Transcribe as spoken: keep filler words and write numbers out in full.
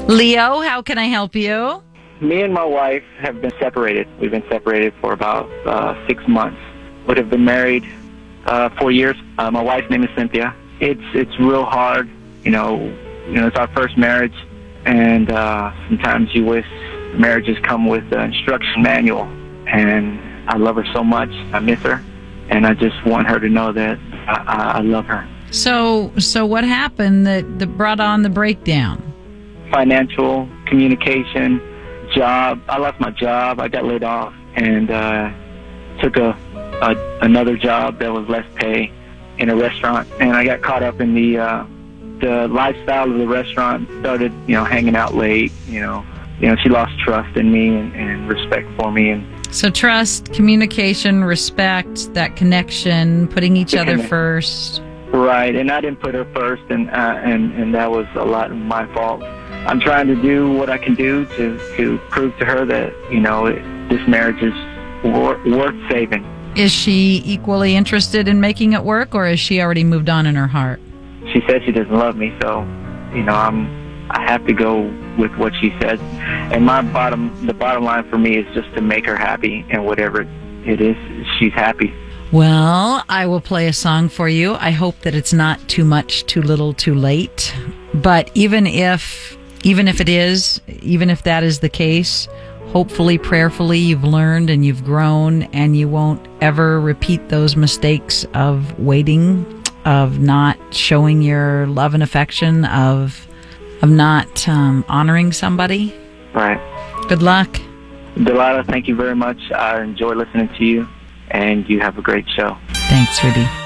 Leo, how can I help you? Me and my wife have been separated. We've been separated for about uh, six months. Would have been married uh, four years. Uh, my wife's name is Cynthia. It's it's real hard. You know, you know, it's our first marriage, and uh, sometimes you wish marriages come with an instruction manual. And I love her so much. I miss her, and I just want her to know that I, I, I love her. So, so what happened that, that brought on the breakdown? Financial, communication, job. I lost my job. I got laid off and uh, took a, a another job that was less pay in a restaurant. And I got caught up in the uh, the lifestyle of the restaurant. Started, you know, hanging out late. You know, you know, she lost trust in me and, and respect for me. And so trust, communication, respect, that connection, putting each other connect- first. Right, and I didn't put her first, and uh, and and that was a lot of my fault. I'm trying to do what I can do to, to prove to her that, you know, it, this marriage is wor- worth saving. Is she equally interested in making it work, or has she already moved on in her heart? She says she doesn't love me, so, you know, I'm I have to go with what she says. And my bottom, the bottom line for me is just to make her happy, and whatever it is, she's happy. Well, I will play a song for you. I hope that it's not too much, too little, too late. But even if, even if it is, even if that is the case, hopefully, prayerfully, you've learned and you've grown, and you won't ever repeat those mistakes of waiting, of not showing your love and affection, of of not um, honoring somebody. Right. Good luck. Delilah, thank you very much. I enjoy listening to you, and you have a great show. Thanks, Rudy.